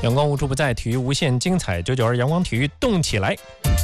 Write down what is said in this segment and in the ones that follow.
阳光无处不在，体育无限精彩，992阳光体育动起来。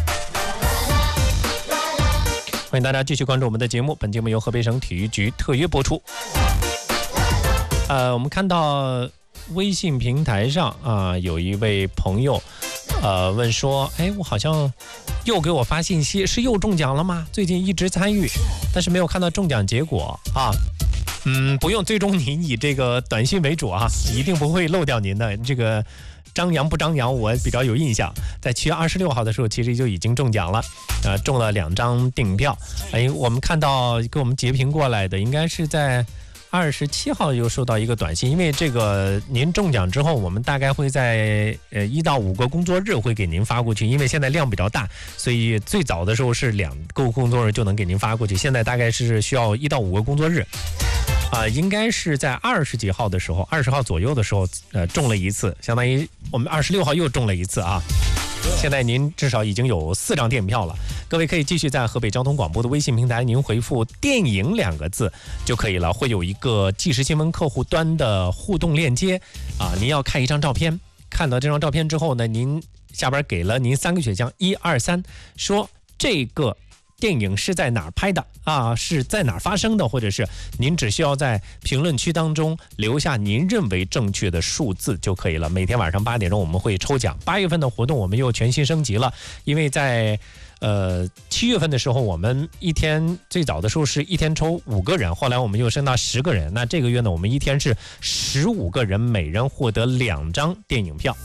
欢迎大家继续关注我们的节目，本节目由河北省体育局特约播出。我们看到微信平台上有一位朋友问说，我好像又给我发信息，是又中奖了吗？最近一直参与，但是没有看到中奖结果啊。不用，最终您以这个短信为主啊，一定不会漏掉您的。这个张扬不张扬，我比较有印象，在7月26号的时候，其实就已经中奖了，中了2张电影票。我们看到给我们截屏过来的，应该是在27号又收到一个短信，因为这个您中奖之后，我们大概会在1到5个工作日会给您发过去，因为现在量比较大，所以最早的时候是2个工作日就能给您发过去，现在大概是需要1到5个工作日。应该是在20几号的时候，20号左右的时候，中了一次，相当于我们26号又中了一次啊。现在您至少已经有4张电影票了，各位可以继续在河北交通广播的微信平台，您回复“电影”2个字就可以了，会有一个即时新闻客户端的互动链接您要看一张照片，看到这张照片之后呢，您下边给了您3个选项，1、2、3，说这个电影是在哪儿拍的是在哪儿发生的，或者是您只需要在评论区当中留下您认为正确的数字就可以了。每天晚上8点钟我们会抽奖，8月份的活动我们又全新升级了，因为在7月份的时候我们一天最早的时候是一天抽5个人，后来我们又升到10个人，那这个月呢我们一天是15个人，每人获得2张电影票。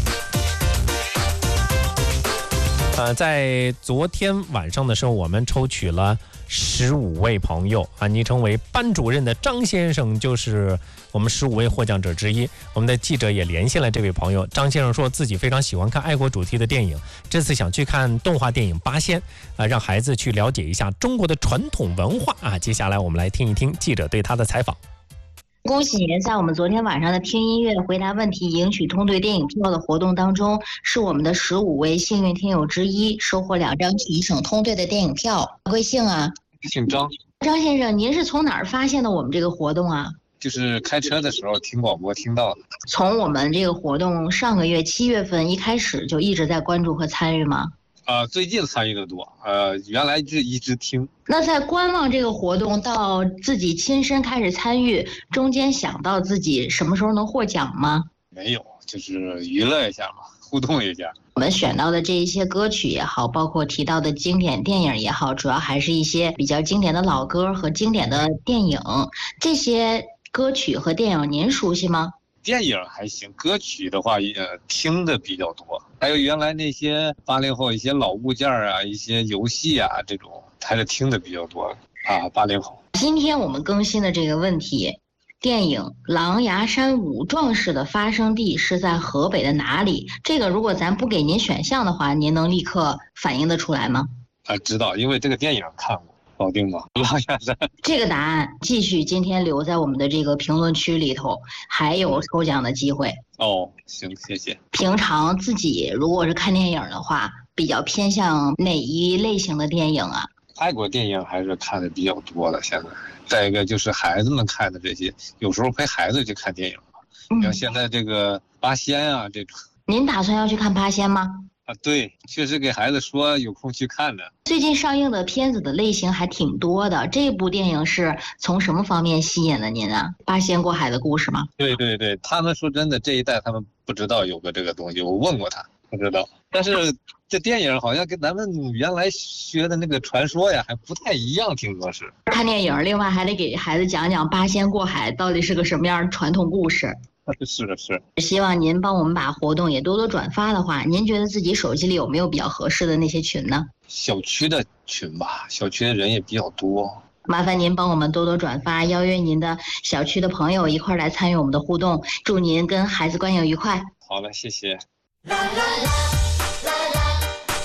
在昨天晚上的时候，我们抽取了15位朋友昵称为班主任的张先生就是我们15位获奖者之一。我们的记者也连线了这位朋友，张先生说自己非常喜欢看爱国主题的电影，这次想去看动画电影《八仙》让孩子去了解一下中国的传统文化接下来我们来听一听记者对他的采访。 恭喜您在我们昨天晚上的听音乐回答问题赢取通兑电影票的活动当中，是我们的15位幸运听友之一，收获2张体育省通兑的电影票。贵姓啊？ 姓张。 张先生，您是从哪儿发现的我们这个活动啊？ 就是开车的时候听广播听到的。 从我们这个活动上个月7月份一开始就一直在关注和参与吗？ 最近参与的多，原来就一直听。 那在观望这个活动到自己亲身开始参与，中间想到自己什么时候能获奖吗？ 没有，就是娱乐一下嘛，互动一下。 我们选到的这一些歌曲也好，包括提到的经典电影也好，主要还是一些比较经典的老歌和经典的电影。这些歌曲和电影您熟悉吗？ 电影还行，歌曲的话也听的比较多，还有原来那些80后一些老物件一些游戏这种还是听的比较多80后。 今天我们更新的这个问题，电影《狼牙山五壮士》的发生地是在河北的哪里？这个如果咱不给您选项的话，您能立刻反应得出来吗？ 知道，因为这个电影看过。保定吗？狼牙山。这个答案继续今天留在我们的这个评论区里头，还有抽奖的机会。 行，谢谢。 平常自己如果是看电影的话，比较偏向哪一类型的电影啊？ 爱国电影还是看的比较多的，现在。再一个就是孩子们看的这些，有时候陪孩子去看电影像现在这个八仙这种。 您打算要去看八仙吗？ 对，确实给孩子说有空去看的。 最近上映的片子的类型还挺多的，这部电影是从什么方面吸引了您啊？八仙过海的故事吗？ 对，他们说真的，这一代他们不知道有个这个东西，我问过他，不知道。但是这电影好像跟咱们原来学的那个传说还不太一样，听说是。 看电影，另外还得给孩子讲讲八仙过海到底是个什么样的传统故事。 是。 希望您帮我们把活动也多多转发的话，您觉得自己手机里有没有比较合适的那些群呢？ 小区的群吧，小区的人也比较多。 麻烦您帮我们多多转发，邀约您的小区的朋友一块来参与我们的互动，祝您跟孩子观影愉快。 好了，谢谢。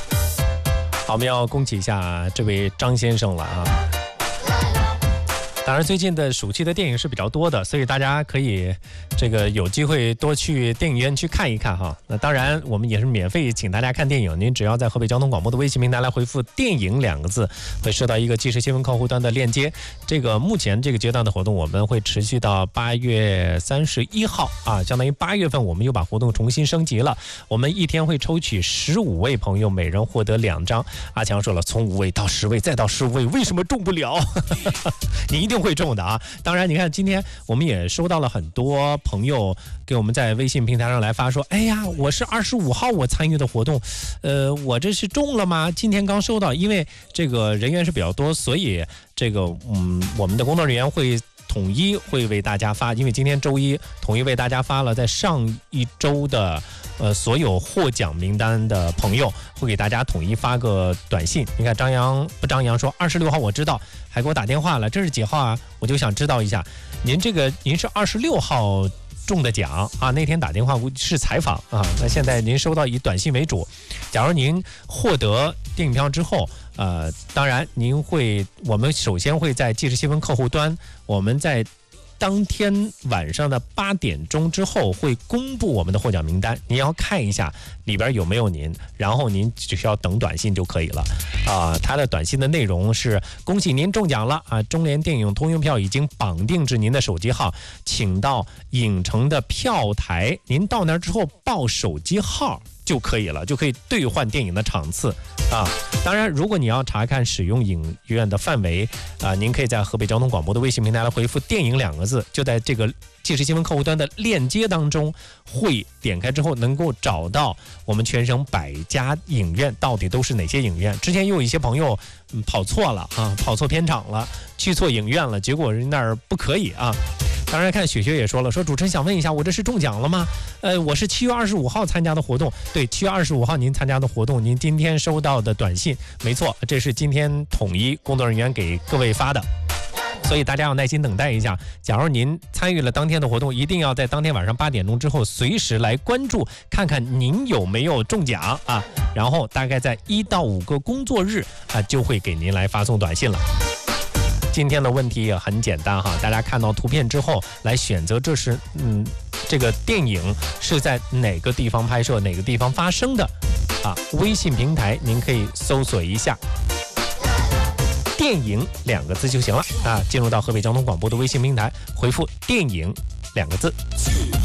好，我们要恭喜一下这位张先生了当当然最近的暑期的电影是比较多的，所以大家可以这个有机会多去电影院去看一看哈。那当然我们也是免费请大家看电影，您只要在河北交通广播的微信平台来回复电影2个字，会收到一个即时新闻客户端的链接。这个目前这个阶段的活动我们会持续到8月31号啊，相当于8月份我们又把活动重新升级了。我们一天会抽取15位朋友，每人获得2张。阿强说了，从5位到10位再到15位，为什么中不了？你一定会中的啊！当然，你看今天我们也收到了很多朋友给我们在微信平台上来发说，哎呀，我是25号我参与的活动，我这是中了吗？今天刚收到，因为这个人员是比较多，所以这个我们的工作人员会统一会为大家发，因为今天周一统一为大家发了在上一周的所有获奖名单的朋友，会给大家统一发个短信。你看张扬说26号我知道，还给我打电话了，这是几号啊？我就想知道一下，您是26号中的奖啊？那天打电话是采访啊，那现在您收到以短信为主。假如您获得电影票之后，当然我们首先会在即时新闻客户端，我们在当天晚上的8点钟之后会公布我们的获奖名单，您要看一下里边有没有您，然后您只需要等短信就可以了。它的短信的内容是：恭喜您中奖了啊！中联电影通用票已经绑定至您的手机号，请到影城的票台，您到那儿之后报手机号就可以了，就可以兑换电影的场次啊。当然，如果你要查看使用影院的范围啊，您可以在河北交通广播的微信平台来回复“电影”2个字，就在这个即时新闻客户端的链接当中，会点开之后能够找到我们全省100家影院到底都是哪些影院。之前又有一些朋友跑错了啊，跑错片场了，去错影院了，结果人那儿不可以啊。当然看雪雪也说了，说主持人想问一下，我这是中奖了吗？我是7月25号参加的活动。对，7月25号您参加的活动，您今天收到的短信，没错，这是今天统一工作人员给各位发的。所以大家要耐心等待一下。假如您参与了当天的活动，一定要在当天晚上8点钟之后随时来关注，看看您有没有中奖啊。然后大概在1到5个工作日啊，就会给您来发送短信了。今天的问题也很简单哈，大家看到图片之后来选择这个电影是在哪个地方拍摄，哪个地方发生的啊？微信平台您可以搜索一下“电影”2个字就行了啊。进入到河北交通广播的微信平台，回复“电影”2个字。